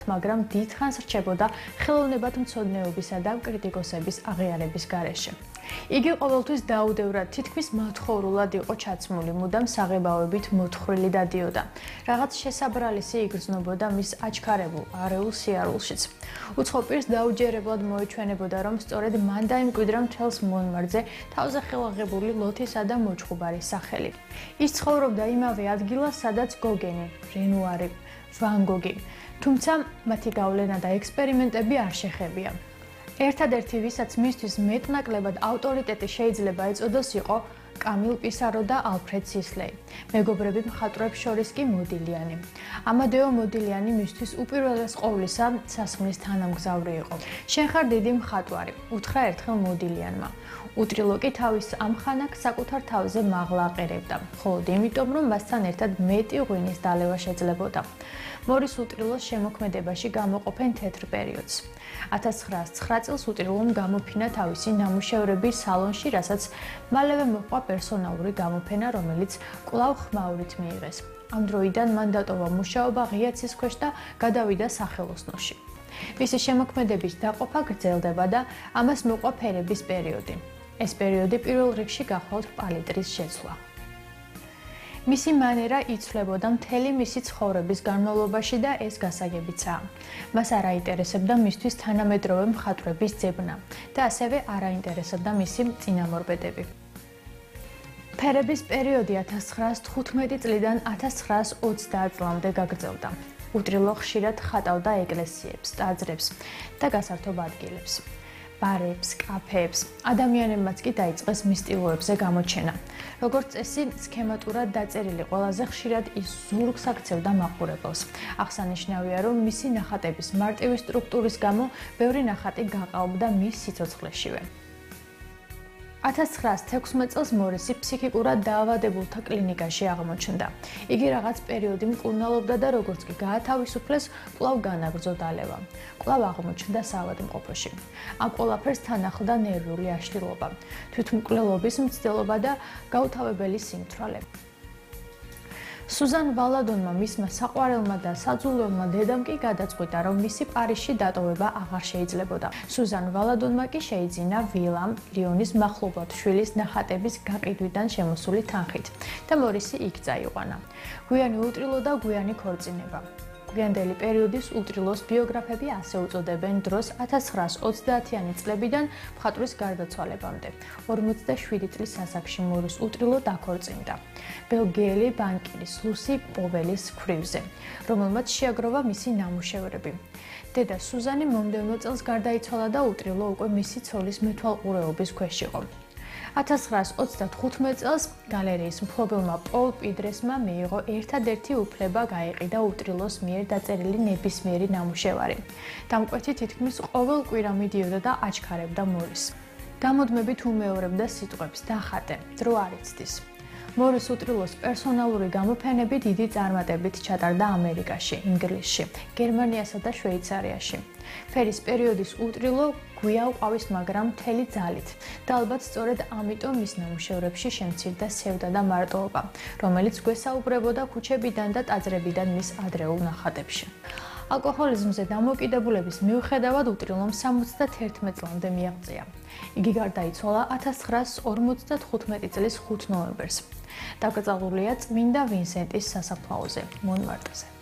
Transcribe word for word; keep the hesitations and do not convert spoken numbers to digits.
მაგრამ დიდხანს რჩებოდა ხელოვნებათმცოდნეობისა და კრიტიკოსების აღიარების გარეშე. იგი ყოველთვის დაუდევრად თითქმის მათხოვრულად იყო ჩაცმული, მუდამ საღებავებით მოთხრილი დადიოდა. რაღაც შესაბრალისი იგრძნობოდა მის აჩქარებულ, არეულ სიარულშიც. უცხო პირს დაუჯერებლად მოეჩვენებოდა, რომ სწორედ მან დაიმკვიდრა მთელს მონმარზე თავზე ხელაღებული ლოთისა და მოჭყუბარის სახელი. ის ცხოვრობდა იმავე ადგილას, სადაც გოგენი, რენუარი, ვან გოგი. თუმცა მათი გავლენა და ექსპერიმენტები არ შეხებია. ერთადერთი, ვისაც მისთვის მეტნაკლებად ავტორიტეტი შეიძლება ეწოდოს, იყო კამილ პისარო და ალფრედ სისლეი. მეგობრები მხატვრებს შორის კი მოდილიანი. ამადეო მოდილიანი მისთვის უპირველეს ყოვლისა სასმლის თანამგზავრი იყო. შენ ხარ დიდი მხატვარი, უთხრა ერთხელ მოდილიანმა. უტრილო კი თავის ამხანակ საკუთარ თავზე მაღლა აყერებდა, მხოლოდ იმიტომ, რომ მასთან ერთად მეტი ღვინის დალევა შეძლებოდა. მორის უტრილოს შემოქმედებაში გამოყოფენ თეთრ პერიოდს. ათას ცხრაასი ცხრა წელს უტრილომ გამოფინა თავისი ნამუშევრები სალონში, რასაც მალევე მოჰყვა პერსონალური გამოფენა, რომელიც კვლავ ხმაურით მიიღეს. ამ დროიდან მან დატოვა მუშაობა ღია ცის ქვეშ და გადავიდა სახელოსნოში. მისი შემოქმედების დაყოფა გრძელდება და ამას მოჰყვა ფერების პერიოდი. ეს პერიოდი პირველ რიგში გახლავთ პალიტრის შეცვლა. მისი მანერა იცვლებოდა მთელი მისი ცხოვრების განმავლობაში და ეს გასაგებიცაა. მას არ აინტერესებდა მისთვის თანამედროვე მხატვრების ძებნა და ასევე არ აინტერესებდა მისი წინამორბედები. ფერების პერიოდი ათას ცხრაასი თხუთმეტი წლიდან ათას ცხრაასი ოცდაათ წლამდე გაგრძელდა. უტრილო ხშირად ხატავდა ეკლესიებს, ტაძრებს და გასართობ ადგილებს. ბარებს, კაფეებს, ადამიანებმაც კი დაიწყეს მის სტილოებზე გამოჩენა. როგორც წესი, სქემატურად დაწერილი ყველაზე ხშირად ის ზურგს აქცევდა მაყურებელს. აღსანიშნავია, რომ მისი ნახატების მარტივი სტრუქტურის გამო ბევრი ნახატი გაყალბდა მის სიცოცხლეშივე. ათას ცხრაასი თექვსმეტ წელს მორისი ფსიქიკურად დაავადებულთა კლინიკაში აღმოჩნდა. იგი რაღაც პერიოდი მკურნალობდა და როგორც კი გაათავისუფლეს, კვლავ განაგრძო დალევა. კვლავ აღმოჩნდა საავადმყოფოში. ამ ყველაფერს თან ახლდა ნერვიული აშლილობა, თვითმკვლელობის მცდელობა და გაუთავებელი სიმთვრალე. სუზან ვალადონმა, მისმა საყვარელმა და საძულველმა დედამ კი გადაწყვიტა, რომ მისი პარიზში დატოვება აღარ შეიძლებოდა. სუზან ვალადონმა კი შეიძინა ვილა ლიონის მახლობლად შვილის ნახატების გაყიდვიდან შემოსული თანხით და მორისი იქ წაიყვანა. გვიანი უტრილო და გვიანი ქორწინება. გვიანდელი პერიოდის უტრილოს ბიოგრაფები ასე უწოდებენ დროს ათას ცხრაასი ოცდაათიანი წლებიდან მხატვრის გარდაცვალებამდე. ორმოცდაშვიდი წლის ასაკში მორის უტრილო დაქორწინდა ბელგიელი ბანკირის ლუსი პოველის ქვრივზე, რომელმაც შეაგროვა მისი ნამუშევრები. დედა სუზანი მომდევნო წელს გარდაიცვალა და უტრილო უკვე მისი ცოლის მეთვალყურეობის ქვეშ იყო. ათას ცხრაასი ოცდათხუთმეტ წელს გალერეის მფლობელმა პოლ პიდრესმა მიიღო ერთადერთი უფლება გაეყიდა უტრილოს მიერ დაწერილი ნებისმიერი ნამუშევარი. დამკვეთი თითქმის ყოველ კვირა მიდიოდა და აჩქარებდა მორის. გამოდმებით უმეორებდა სიტყვებს დახატე, დრო არ იცდის. მორის უტრილოს პერსონალური გამოფენები დიდი წარმატებით ჩატარდა ამერიკაში, ინგლისში, გერმანიასა და შვეიცარიაში. ფერის პერიოდის უტრილო გვია უყავის, მაგრამ მთელი ძალით და ალბათ სწორედ ამიტომ მის ნამუშევრებში შემცირდა სევდა და მარტოობა, რომელიც გვესაუბრებოდა ქუჩებიდან და ტაძრებიდან მის ადრეულ ნახატებში. ალკოჰოლიზმზე დამოკიდებულების მიუხედავად უტრილომ სამოცდაერთმეტ წლამდე მიაღწია. იგი გარდაიცვალა ათას ცხრაასი ორმოცდათხუთმეტი წლის ხუთ ნოემბერს. დაკრძალულია წმინდა ვინსენტის სასაფლაოზე, მონმარტრზე.